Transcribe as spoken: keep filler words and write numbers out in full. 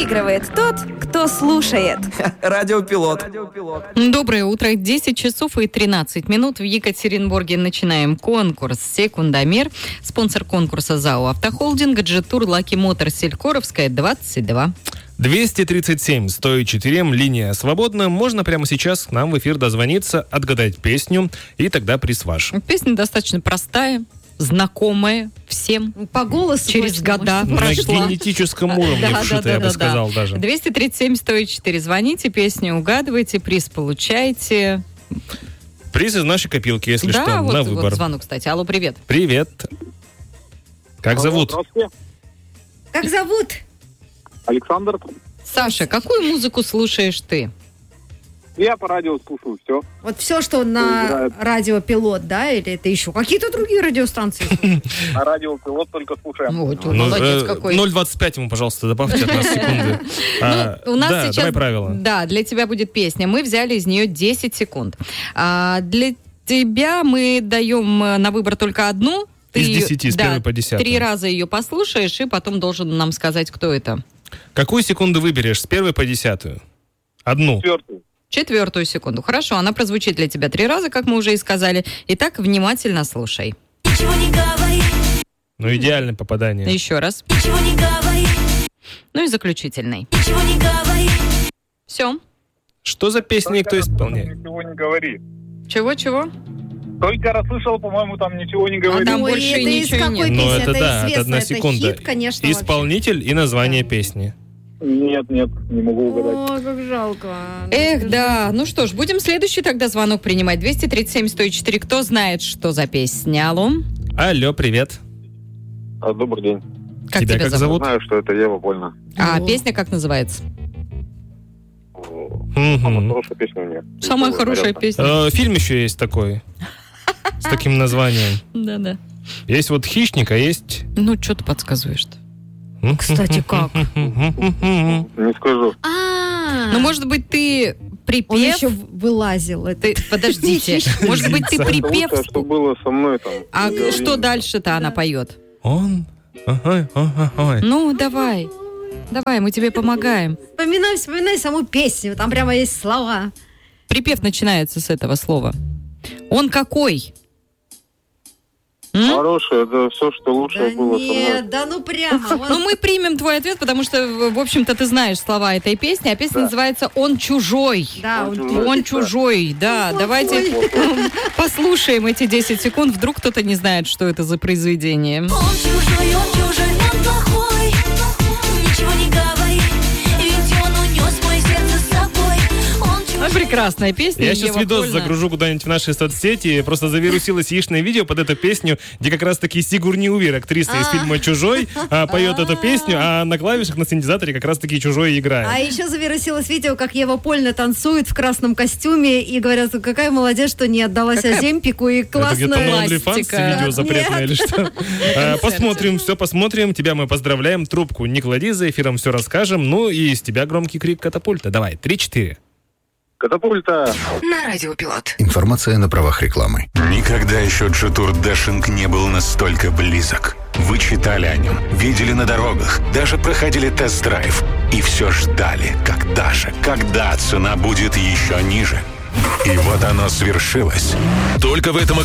Выигрывает тот, кто слушает. Радиопилот. Доброе утро. десять часов и тринадцать минут. В Екатеринбурге начинаем конкурс «Секундомер». Спонсор конкурса ЗАО «Автохолдинг», Джетур, Лаки Моторс, Селькоровская, двадцать два. двести тридцать семь сто четыре, линия свободна. Можно прямо сейчас к нам в эфир дозвониться, отгадать песню, и тогда приз ваш. Песня достаточно простая, знакомая всем. По голосу через точно, года На прошла. генетическом уровне Да, вшито, да, я да, бы да, сказал да. даже. двести тридцать семь сто четыре. Звоните, песню угадывайте, приз получаете. Приз из нашей копилки, если да, что, вот, на вот выбор. звонок, кстати. Алло, привет. Привет. Как Алло, зовут? здравствуйте. Как зовут? Александр. Саша, какую музыку слушаешь ты? Я по радио слушаю все. Вот все, что на играет. радиопилот, да? Или это еще какие-то другие радиостанции? А радиопилот только слушаем. Вот, Ну, молодец э, какой. ноль двадцать пять ему, пожалуйста, добавьте от нас секунды. А, Ну, у нас да, сейчас, давай правила. Да, для тебя будет песня. Мы взяли из нее десять секунд. А для тебя мы даем на выбор только одну. Ты Из ее- десяти, с да, первой по десятую. Три раза ее послушаешь, и потом должен нам сказать, кто это. Какую секунду выберешь, с первой по десятую? Одну. Четвертый. Четвертую секунду. Хорошо, она прозвучит для тебя три раза, как мы уже и сказали. Итак, внимательно слушай. Ничего не говори, Ну, идеальное попадание. Еще раз. ничего не говори, Ну и заключительный. ничего не говори. Все. Что за песня и кто исполняет? Ничего не говори. Чего-чего? Только расслышал, по-моему, там ничего не говори. А там Ой, больше это из ничего какой нет. Ну, песни? это да, это известно, одна секунда. хит, конечно, вообще. Исполнитель и название песни. Нет, нет, не могу угадать. О, как жалко. Эх, да. Ну что ж, будем следующий тогда звонок принимать. двести тридцать семь сто четыре. Кто знает, что за песня? Алло. Алло, привет. А, добрый день. Как Тебя тебя, как зовут? зовут? Знаю, что это Ева больно. А О. песня как называется? Самая Мгм. хорошая песня у меня. Самая Ничего, хорошая серьезно. песня. Э, Фильм еще есть такой. С таким названием. Да-да. Есть вот «Хищник», а есть... Ну, что ты подсказываешь-то? Кстати, как? Не скажу. А, Ну, может быть, ты он припев... еще вылазил. Это Ты, подождите. Может быть, ты Это припев... лучшее, что было со мной там. А Я что не- дальше-то она поет? Он... Ага, ага, ага. Ну, давай. Давай, мы тебе помогаем. Вспоминай, вспоминай саму песню. Там прямо есть слова. Припев начинается с этого слова. Он какой? М? Хорошее, это все, что лучшее Да было со мной. нет, да ну прямо. Ну, Он- мы примем твой ответ, потому что, в общем-то, ты знаешь слова этой песни, а песня Да. называется «Он чужой». Да, Он он чужой. Он чужой, да. Он Давайте плохой. послушаем эти десять секунд. Вдруг кто-то не знает, что это за произведение. Он чужой, он чужой, он плохой. Ничего не говори, ведь он унес мое сердце с собой. Он Ну, чужой. прекрасная песня. Я сейчас Ева видос Польна. загружу куда-нибудь в наши соцсети. Просто завирусилось яичное видео под эту песню, где как раз-таки Сигурни Увир, актриса из А. фильма «Чужой», а, поет эту песню, а на клавишах на синтезаторе как раз-таки «Чужой» А играет. еще завирусилось видео, как Ева Польна танцует в красном костюме и говорят, какая молодец, что не отдалась Какая- Оземпику и Это классная... где-то на пластика. OnlyFans видео запретное Нет. или что? А, Посмотрим, все посмотрим. Тебя мы поздравляем. Трубку не клади, за эфиром все расскажем. Ну и с тебя громкий крик катапульта. Давай, три-четыре. Катапульта. На радиопилот. Информация на правах рекламы. Никогда еще Джетур Дашинг не был настолько близок. Вы читали о нем, видели на дорогах, даже проходили тест-драйв. И все ждали, когда же, когда цена будет еще ниже. И вот оно свершилось. Только в этом